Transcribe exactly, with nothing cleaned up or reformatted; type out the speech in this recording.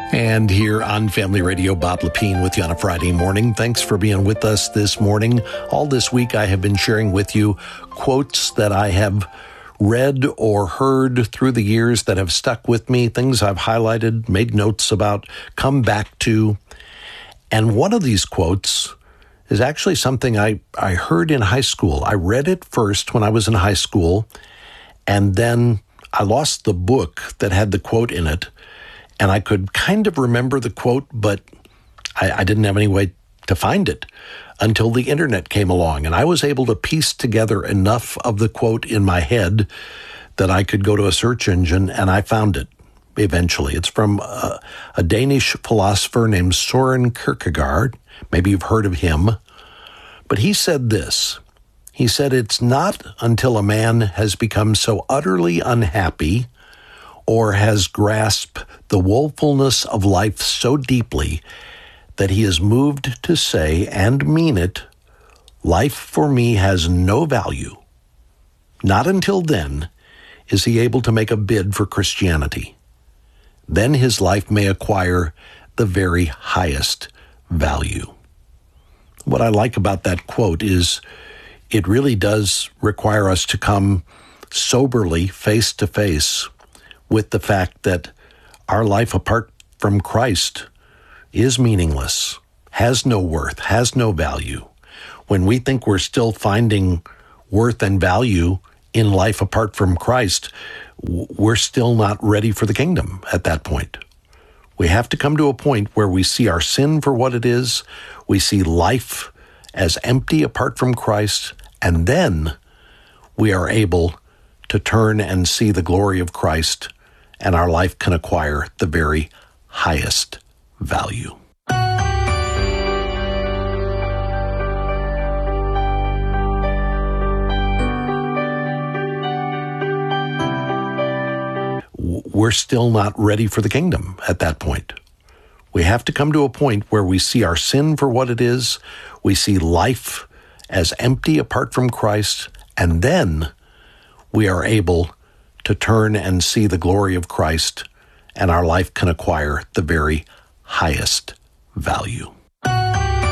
And here on Family Radio, Bob Lepine with you on a Friday morning. Thanks for being with us this morning. All this week, I have been sharing with you quotes that I have read or heard through the years that have stuck with me, things I've highlighted, made notes about, come back to. And one of these quotes is actually something I, I heard in high school. I read it first when I was in high school, and then I lost the book that had the quote in it. And I could kind of remember the quote, but I, I didn't have any way to find it until the internet came along. And I was able to piece together enough of the quote in my head that I could go to a search engine, and I found it eventually. It's from a, a Danish philosopher named Søren Kierkegaard. Maybe you've heard of him. But he said this. He said, "It's not until a man has become so utterly unhappy or has grasped the woefulness of life so deeply that he is moved to say and mean it, 'Life for me has no value.' Not until then is he able to make a bid for Christianity. Then his life may acquire the very highest value." What I like about that quote is it really does require us to come soberly face to face with the fact that our life apart from Christ is meaningless, has no worth, has no value. When we think we're still finding worth and value in life apart from Christ, we're still not ready for the kingdom at that point. We have to come to a point where we see our sin for what it is, we see life as empty apart from Christ, and then we are able to turn and see the glory of Christ, and our life can acquire the very highest value. We're still not ready for the kingdom at that point. We have to come to a point where we see our sin for what it is, we see life as empty apart from Christ, and then we are able to turn and see the glory of Christ, and our life can acquire the very highest value.